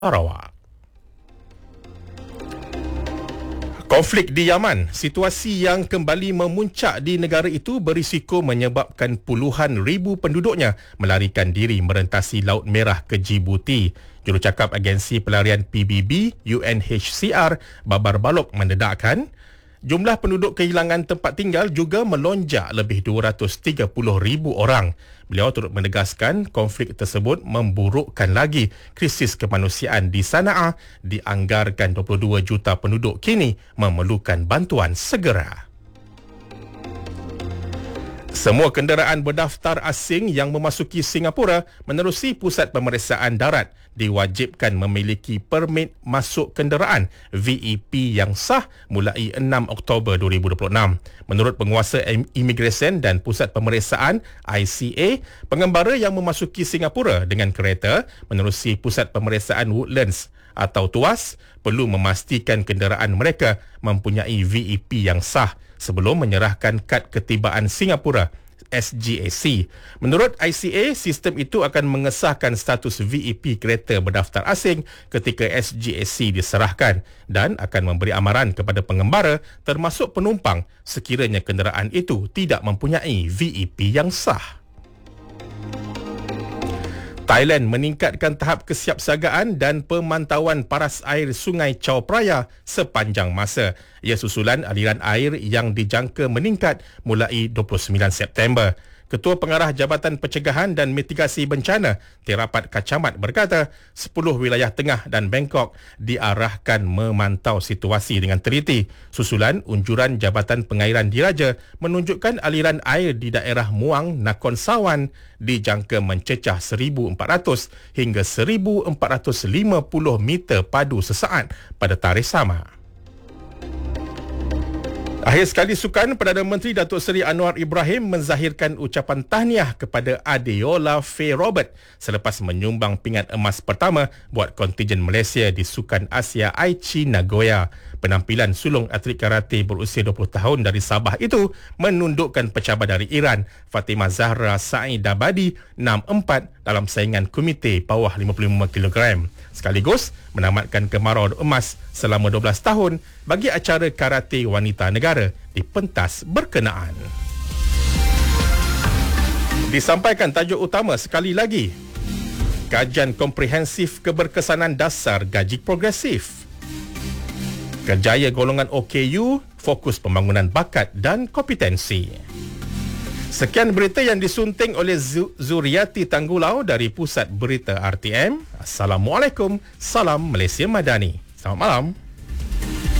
Sarawak. Konflik di Yaman, situasi yang kembali memuncak di negara itu berisiko menyebabkan puluhan ribu penduduknya melarikan diri merentasi Laut Merah ke Djibouti. Jurucakap agensi pelarian PBB UNHCR Babar Baloch mendedahkan jumlah penduduk kehilangan tempat tinggal juga melonjak lebih 230,000 orang. Beliau turut menegaskan konflik tersebut memburukkan lagi krisis kemanusiaan di Sana'a, dianggarkan 22 juta penduduk kini memerlukan bantuan segera. Semua kenderaan berdaftar asing yang memasuki Singapura menerusi Pusat Pemeriksaan Darat diwajibkan memiliki permit masuk kenderaan VEP yang sah mulai 6 Oktober 2026. Menurut Penguasa Imigresen dan Pusat Pemeriksaan ICA, pengembara yang memasuki Singapura dengan kereta menerusi Pusat Pemeriksaan Woodlands atau TUAS perlu memastikan kenderaan mereka mempunyai VEP yang sah sebelum menyerahkan kad ketibaan Singapura SGAC. Menurut ICA, sistem itu akan mengesahkan status VEP kereta berdaftar asing ketika SGAC diserahkan dan akan memberi amaran kepada pengembara termasuk penumpang sekiranya kenderaan itu tidak mempunyai VEP yang sah. Thailand meningkatkan tahap kesiapsiagaan dan pemantauan paras air Sungai Chao Phraya sepanjang masa. Ia susulan aliran air yang dijangka meningkat mulai 29 September. Ketua Pengarah Jabatan Pencegahan dan Mitigasi Bencana, Terapat Kacamat berkata, 10 wilayah tengah dan Bangkok diarahkan memantau situasi dengan teliti. Susulan unjuran Jabatan Pengairan Diraja menunjukkan aliran air di daerah Muang, Nakhon Sawan dijangka mencecah 1,400 hingga 1,450 meter padu sesaat pada tarikh sama. Akhir sekali sukan, Perdana Menteri Datuk Seri Anwar Ibrahim menzahirkan ucapan tahniah kepada Adeola Faye Robert selepas menyumbang pingat emas pertama buat kontijen Malaysia di Sukan Asia Aichi Nagoya. Penampilan sulung atlet karate berusia 20 tahun dari Sabah itu menundukkan pencabar dari Iran, Fatimah Zahra Saidabadi 6-4 dalam saingan komite bawah 55 kg. Sekaligus menamatkan kemarau emas selama 12 tahun bagi acara karate wanita negara di pentas berkenaan. Disampaikan tajuk utama sekali lagi. Kajian komprehensif keberkesanan dasar gaji progresif. Kerjaya golongan OKU, fokus pembangunan bakat dan kompetensi. Sekian berita yang disunting oleh Zuriati Tanggulau dari Pusat Berita RTM. Assalamualaikum, salam Malaysia Madani. Selamat malam.